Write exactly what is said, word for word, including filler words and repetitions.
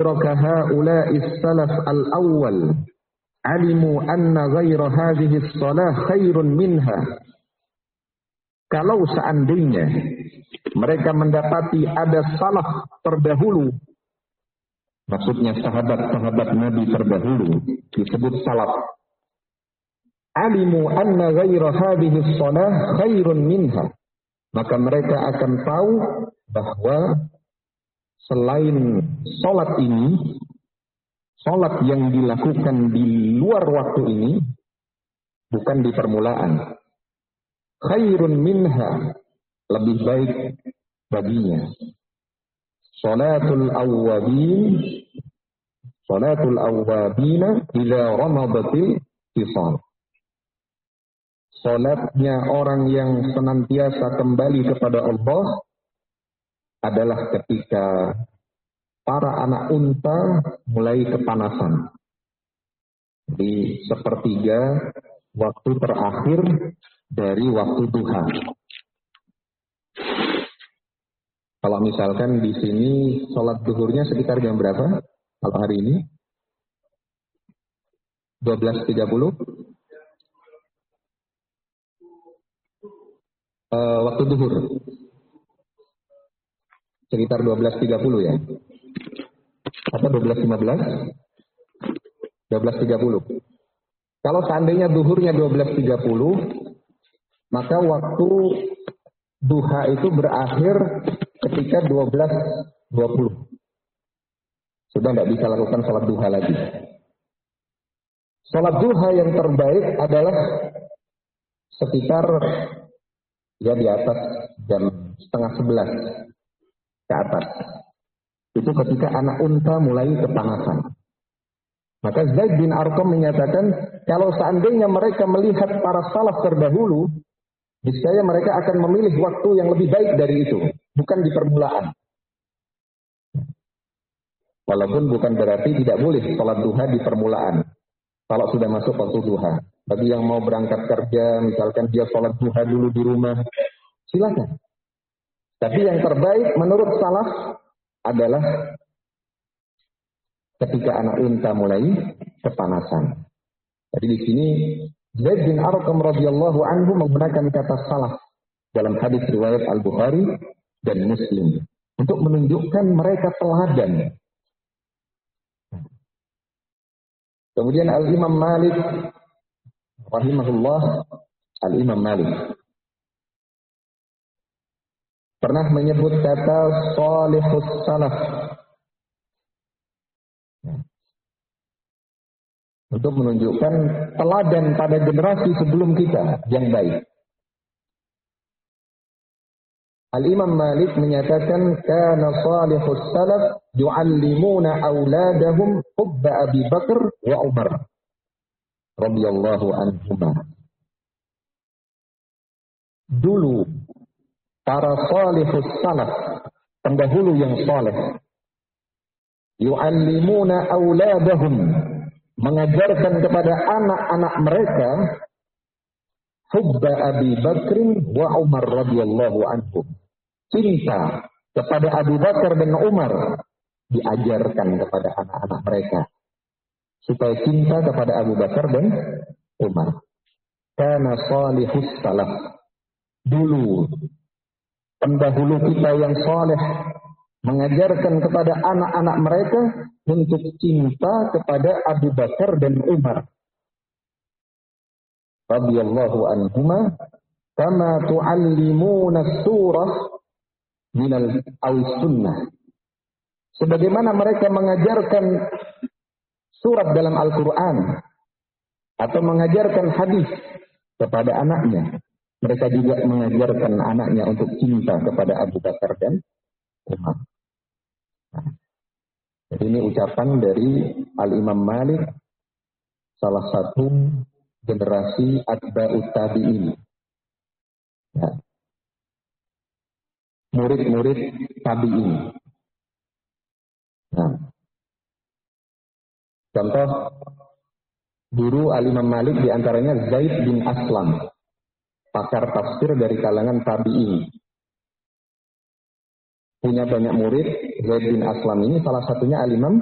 Raka haula'is salaf al-awwal alimu anna ghaira hadhihi as-salah khairun minha. Kalau seandainya mereka mendapati ada salaf terdahulu, maksudnya sahabat-sahabat Nabi terdahulu disebut salaf, alimu anna ghaira hadhihi as-salah khairun minha, maka mereka akan tahu bahwa selain salat ini, salat yang dilakukan di luar waktu ini bukan di permulaan, khairun minha, lebih baik baginya. Salatul awwabin, salatul awwabina idza ramadatil fisal. Salatnya orang yang senantiasa kembali kepada Allah adalah ketika para anak unta mulai kepanasan. Di sepertiga waktu terakhir dari waktu duha. Kalau misalkan di sini sholat duhurnya sekitar jam berapa? Kalau hari ini? dua belas tiga puluh? Uh, waktu duhur. Sekitar dua belas tiga puluh ya? Atau dua belas lima belas? dua belas tiga puluh. Kalau seandainya duhurnya dua belas tiga puluh, maka waktu duha itu berakhir ketika dua belas dua puluh. Sudah tidak bisa lakukan sholat duha lagi. Sholat duha yang terbaik adalah sekitar ya di atas jam setengah sebelas ke atas. Itu ketika anak unta mulai kepanasan. Maka Zaid bin Arqam menyatakan, kalau seandainya mereka melihat para salaf terdahulu, niscaya mereka akan memilih waktu yang lebih baik dari itu, bukan di permulaan. Walaupun bukan berarti tidak boleh sholat duha di permulaan, kalau sudah masuk waktu duha. Bagi yang mau berangkat kerja, misalkan dia sholat duha dulu di rumah, silakan. Tapi yang terbaik menurut salaf adalah ketika anak unta mulai kepanasan. Jadi di sini Zaid bin Arqam radhiyallahu anhu menggunakan kata salaf dalam hadis riwayat Al-Bukhari dan Muslim untuk menunjukkan mereka teladan. Kemudian Al-Imam Malik rahimahullah, Al-Imam Malik pernah menyebut kata salihus salaf untuk menunjukkan teladan pada generasi sebelum kita yang baik. Al-Imam Malik menyatakan, kana salihus salaf yu'allimuna auladahum hubba Abi Bakar wa Umar radhiyallahu anhuma. Dulu para salihus salaf, pendahulu yang saleh, yu'allimuna auladahum, mengajarkan kepada anak-anak mereka hubba Abi Bakrin wa Umar radhiyallahu anhum. Cinta kepada Abu Bakar dan Umar diajarkan kepada anak-anak mereka supaya cinta kepada Abu Bakar dan Umar. Kana salihus salaf. Dulu pendahulu kita yang saleh mengajarkan kepada anak-anak mereka untuk cinta kepada Abu Bakar dan Umar radhiyallahu anhuma, kama tu'allimuna surah minal aw-sunnah. Sebagaimana mereka mengajarkan surat dalam Al-Quran atau mengajarkan hadis kepada anaknya, mereka juga mengajarkan anaknya untuk cinta kepada Abu Bakar dan Umar. Nah, jadi ini ucapan dari Al-Imam Malik, salah satu generasi atba'ut tabi'in. Ya. Murid-murid tabi'in. Nah. Contoh guru Al-Imam Malik diantaranya Zaid bin Aslam, pakar tafsir dari kalangan tabi'in. Punya banyak murid. Zaid bin Aslam ini salah satunya Al-Imam